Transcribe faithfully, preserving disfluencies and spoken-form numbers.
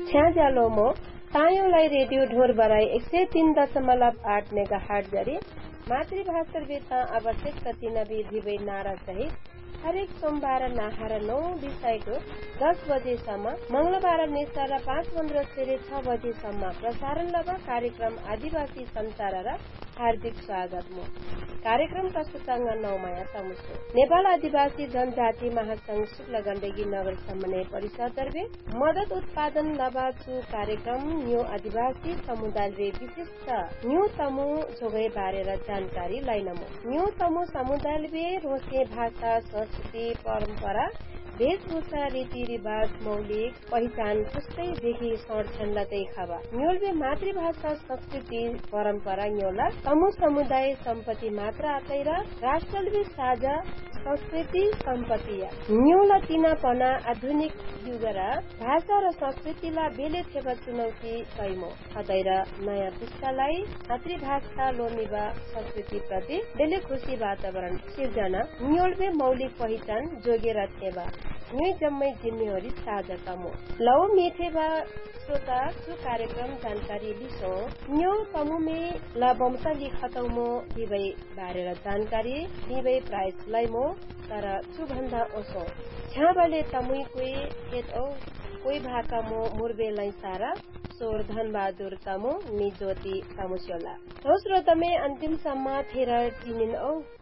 छ्याज्यालो मो तायोलाई रेडियो ढोर बराई एक सय तीन दशमलव आठ मेगा हर्ट गरी मातृभाषा बेता आवश्यक कति नबी धिबै नारा सहित हरेक सोमबार नाहार नौ विषयको दस बजेसम्म मंगलबार नेसार पाँच पन्ध्र सेरे छ बजेसम्म प्रसारण लगा कार्यक्रम आदिवासी संचार र हार्दिक स्वागत मो कार्यक्रम प्रस्तुतांग नौमाया तमुसो नेपाल आदिवासी जनजाति महासंघ शुक्ल गण्डकी नगर समन्वय परिषद तर्फे मदत उत्पादन लबाचु कार्यक्रम न्यू आदिवासी समुदाय रे विशिष्ट न्यू तमु जोगै बारे र जानकारी लैनमो न्यू तमु समुदाय रे रोसे भाषा संस्कृति परम्परा वेशभूषा रीतिरिवाज मौलिक पहिचान पुस्तैदेखि संरक्षण लतै खावा न्योलबे मातृभाषा संस्कृति परम्परा न्योला तमु समुदाय सम्पत्ति मात्र आतै र राष्ट्रले साझा संस्कृति सम्पत्ति न्योला तिना पना आधुनिक युग र भाषा र संस्कृतिलाई बेले थेवा चुनौती कैमो अतै र नयाँ पुस्तालाई मातृभाषा लोनिवा संस्कृति प्रति बेले खुशी वातावरण सिर्जना न्योलबे मौलिक पहिचान जोगेर थेवा न्यू जम्मै जिम्मेवारी साझा तमो लौ मेथेवा श्रोता सु कार्यक्रम जानकारी लिसो न्यू तमुमे ल बमसली खतौमो दिबै बारे र जानकारी दिबै प्राइस लैमो तर छु भन्दा ओसो छ्याबले तमुई कोइ खेत औ कोइ भाका मो मुर्बे लै सारा सोर धनबहादुर तमु निजोती तमुस्योला हो श्रोता में अंतिम सम्मा थेर चिनिन औ